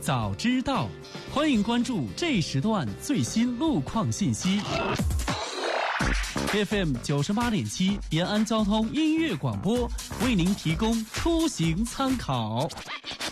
早知道，欢迎关注这时段最新路况信息。FM 98.7延安交通音乐广播为您提供出行参考。